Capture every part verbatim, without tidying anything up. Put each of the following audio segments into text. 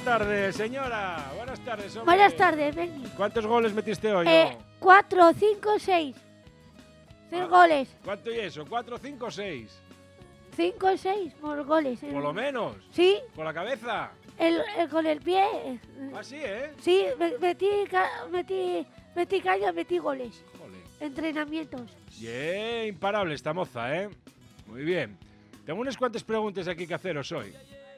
tarde, señora. Buenas tardes, hombre. Buenas tardes, Benny. ¿Cuántos goles metiste hoy? Eh, oh? cuatro, cinco, seis. Seis Ah, goles. ¿Cuánto y eso? ¿Cuatro, cinco, seis? Cinco, seis por goles. Por lo menos. Sí, ¿Con la cabeza? el, el- con el pie. Ah, sí, ¿eh? Sí, me- metí, ca- metí, metí caña, metí goles. Joder. Entrenamientos. Bien, imparable esta moza, ¿eh? Muy bien. Tengo unas cuantas preguntas aquí que haceros hoy.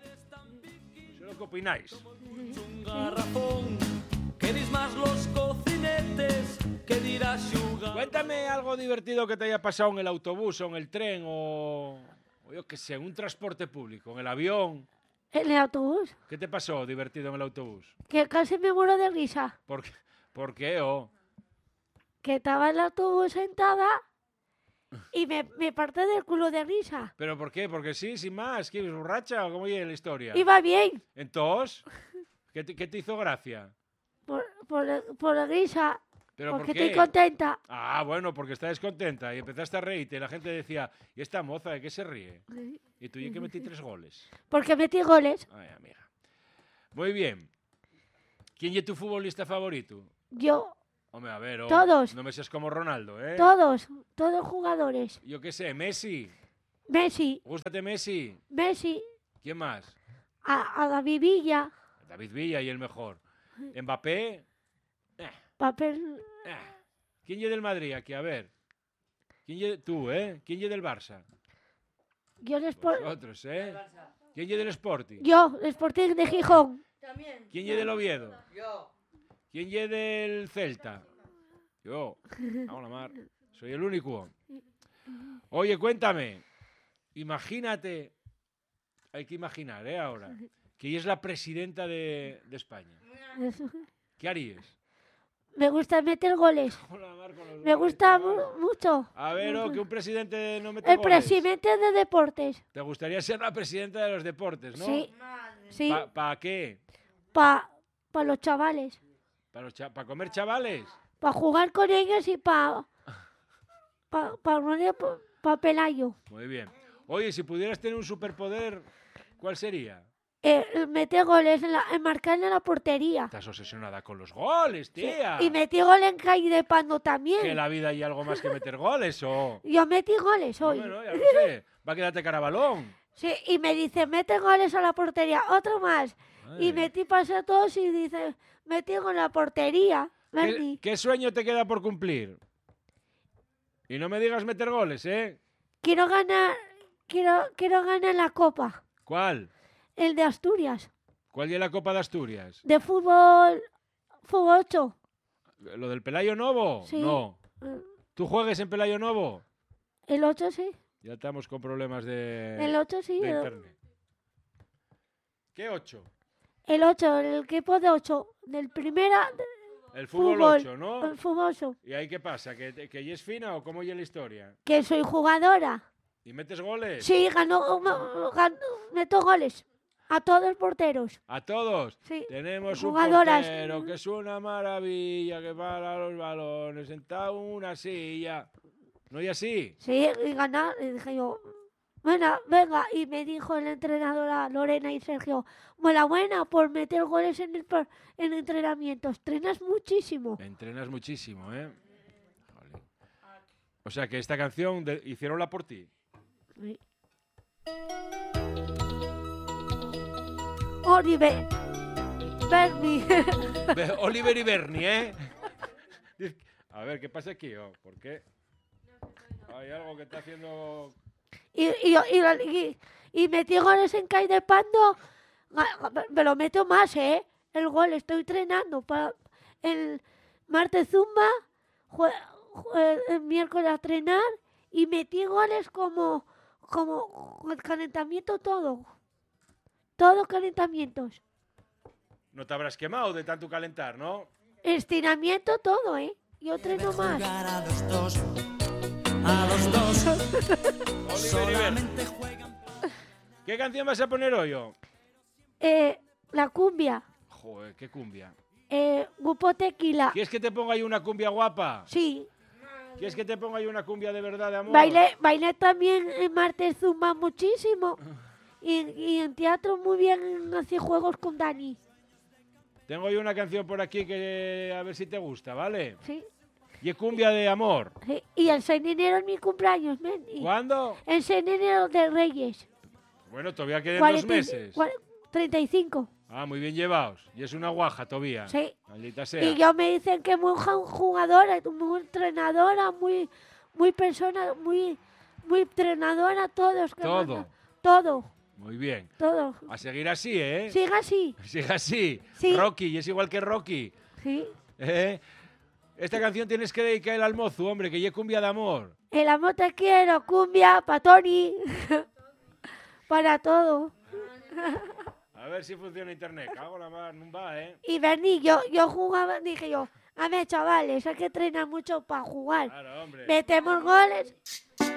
No sé lo que opináis. Un garrafón, que dis más los cocinetes, que dirás Xugar. Cuéntame algo divertido que te haya pasado en el autobús o en el tren o, o yo qué sé, en un transporte público, en el avión. En el autobús. ¿Qué te pasó divertido en el autobús? Que casi me muero de risa. ¿Por qué? ¿Por qué? Oh? Que estaba en el autobús sentada y me, me parte del culo de risa. ¿Pero por qué? Porque sí, sin más. ¿Qué, borracha o cómo llega la historia? Iba bien. Entonces, ¿qué te, qué te hizo gracia? Por, por, por la risa. ¿Pero Porque por qué? estoy contenta. Ah, bueno, porque estás descontenta y empezaste a reírte y la gente decía, ¿y esta moza de qué se ríe? Y tú, ¿y que metí tres goles? Porque metí goles. Ay, amiga. Muy bien. ¿Quién es tu futbolista favorito? Yo, Hombre, a ver, oh, Todos. no me seas como Ronaldo, ¿eh? todos, todos jugadores. Yo qué sé, Messi. Messi, ¿Gústate Messi? Messi, ¿Quién más? a, a David Villa, David Villa y el mejor. Mbappé. Eh, papel, eh. ¿Quién es del Madrid aquí? A ver. ¿Quién es tú, eh? ¿Quién es del Barça? yo el Sport, Vosotros, ¿eh? ¿Quién es del Sporting? yo, el Sporting de Gijón, ¿Quién es del Oviedo? ¿Quién es del Celta? Yo. Vamos a la mar. Soy el único. Oye, cuéntame. Imagínate. Hay que imaginar, ¿eh? Ahora. Que ella es la presidenta de, de España. Eso. ¿Qué harías? Me gusta meter goles, Vamos a la mar con los me goles, gusta chaval. mu- mucho. A ver, oh, que un presidente no mete El goles. presidente de deportes, ¿Te gustaría ser la presidenta de los deportes, no? sí, sí, ¿Para qué? para pa los chavales, ¿Para pa comer chavales? para jugar con ellos y para pa, pa, pa, pa Pelayo. Muy bien. Oye, si pudieras tener un superpoder, ¿cuál sería? Eh, meter goles, en la, en marcar en la portería. Estás obsesionada con los goles, tía. Y metí gol en calle de Pando también. Que en la vida hay algo más que meter goles, o... Yo metí goles hoy. Bueno, ya lo sé. Va a quedarte cara a balón. Sí, y me dice, mete goles a la portería, otro más. Ay. Y metí pase a todos y dice, metí con la portería. ¿Qué, Bernie. qué sueño te queda por cumplir? Y no me digas meter goles, ¿eh? Quiero ganar, quiero, quiero ganar la copa, ¿Cuál? el de Asturias, ¿Cuál es la Copa de Asturias? de fútbol, fútbol ocho. ¿Lo del Pelayo Novo? Sí. No. ¿Tú juegues en Pelayo Novo? El ocho sí, Ya estamos con problemas de, el ocho sí, de el, internet. ¿Qué ocho? el ocho, el equipo de ocho, del primera, El fútbol, Fútbol. ocho, ¿no? el fútbol ocho. ¿Y ahí qué pasa? ¿Que, que ella es fina o cómo es la historia? Que soy jugadora. ¿Y metes goles? Sí, ganó, ma- ganó, meto goles a todos los porteros. ¿A todos? Sí. Tenemos Jugadoras. un portero que es una maravilla, que para los balones, sentado en una silla. ¿No es así? Sí, y ganar. Y dije yo, bueno, venga. Y me dijo la entrenadora Lorena y Sergio, buena, buena por meter goles en el, par- en entrenamientos. Entrenas muchísimo. Entrenas muchísimo, ¿eh? Jolín. O sea que esta canción de, hicieronla por ti. Sí. Oliver, Bernie. Be- Oliver y Bernie, ¿eh? Dice- A ver, ¿qué pasa aquí? Oh, ¿por qué? Hay algo que está haciendo... y, y, y, y, y metí goles en Cai de Pando. Ga- Me lo meto más, ¿eh? El gol, estoy entrenando para el martes zumba, jue- jue- el miércoles a entrenar y metí goles como, como el calentamiento todo. Todos calentamientos. No te habrás quemado de tanto calentar, ¿no? Estiramiento todo, ¿eh? Yo entreno más. Jugar a los dos, a los dos. Oliver y Bernie. Solamente juegan. ¿Qué canción vas a poner hoy, oh? Eh, la cumbia. Joder, qué cumbia. Eh, Grupo Tequila. ¿Quieres que te ponga ahí una cumbia guapa? Sí. ¿Quieres que te ponga ahí una cumbia de verdad, de amor? Bailé, bailé también en martes zumba muchísimo. Y, y en teatro muy bien hacía juegos con Dani. tengo yo una canción por aquí que a ver si te gusta, ¿vale? Sí, Y es cumbia de amor. sí. Y el seis de enero es mi cumpleaños, men. Y ¿Cuándo? el seis de enero de Reyes. Bueno, todavía quedan cuarenta dos y- meses. cua- treinta y cinco. Ah, muy bien llevados. Y es una guaja todavía. Sí. Maldita sea. Y yo me dicen que muy ju- jugadora, muy entrenadora, muy, muy persona, muy, muy entrenadora, todos. que Todo. manda- Todo, Muy bien. todo. A seguir así, ¿eh? Siga así. Sigue así. Sí. Rocky, y es igual que Rocky. Sí. ¿Eh? Esta canción tienes que dedicarla al mozo, hombre, que ya cumbia de amor. El amor te quiero, cumbia, para Tony. Para todo. A ver si funciona internet. Cago en la mar, no va, ¿eh? Y vení, yo, yo jugaba, dije yo, a ver, chavales, hay que entrenar mucho para jugar. Claro, hombre. Metemos goles.